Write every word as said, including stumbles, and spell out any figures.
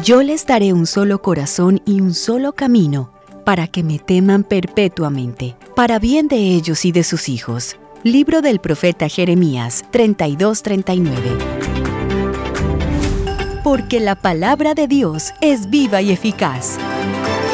Yo les daré un solo corazón y un solo camino, para que me teman perpetuamente, para bien de ellos y de sus hijos. Libro del profeta Jeremías treinta y dos treinta y nueve. Porque la palabra de Dios es viva y eficaz,